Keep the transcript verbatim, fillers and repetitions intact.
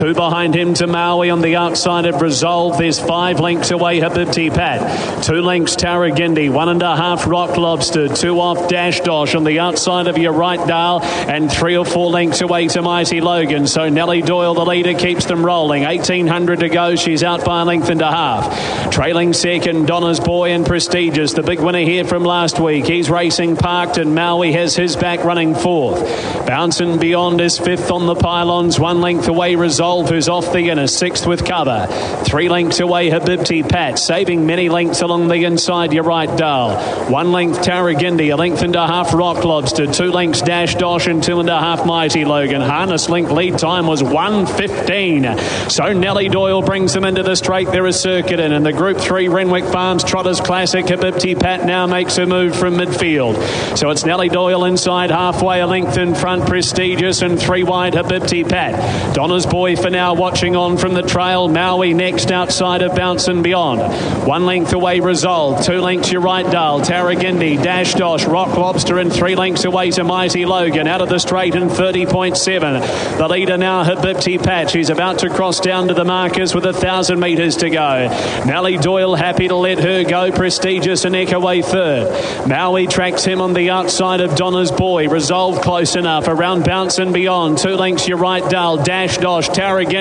Two behind him to Maui on the outside of Resolve. There's five lengths away, Habibti Pat. Two lengths, Tarragindi. One and a half, Rock Lobster. Two off, Dash Dosh on the outside of your right, Dale. And three or four lengths away to Mighty Logan. So Nellie Doyle, the leader, keeps them rolling. eighteen hundred to go. She's out by a length and a half. Trailing second, Donna's Boy and Prestigious. The big winner here from last week. He's racing parked and Maui has his back running fourth. Bouncing Beyond is fifth on the pylons. One length away, Resolve, who's off the inner, sixth with cover. Three lengths away, Habibti Pat, saving many lengths along the inside, your right, Dale. One length, Tarragindi, a length and a half, Rock Lobster, two lengths, Dash Dosh, and two and a half, Mighty Logan. Harness link lead time was one fifteen. So Nellie Doyle brings them into the straight. There is Circuit in, and the Group three Renwick Farms Trotters Classic, Habibti Pat now makes a move from midfield. So it's Nellie Doyle inside, halfway, a length in front, Prestigious, and three wide, Habibti Pat. Donna's Boy for now watching on from the trail. Maui next outside of Bouncing Beyond. One length away, Resolve. Two lengths, your right, Dale. Tarragindi, Dash Dosh, Rock Lobster, and three lengths away to Mighty Logan. Out of the straight in thirty point seven. The leader now, Habibti Pat. She's about to cross down to the markers with a thousand metres to go. Nellie Doyle happy to let her go. Prestigious and Eckaway third. Maui tracks him on the outside of Donna's Boy. Resolve close enough. Around Bouncing Beyond. Two lengths, your right, Dale. Dash Dosh, Tarragindi.